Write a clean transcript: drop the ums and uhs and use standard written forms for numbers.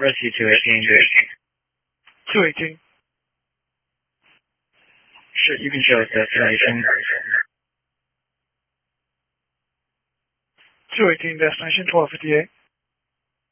Rescue 218. 218. Sure, you can show us destination. 218, destination 1258.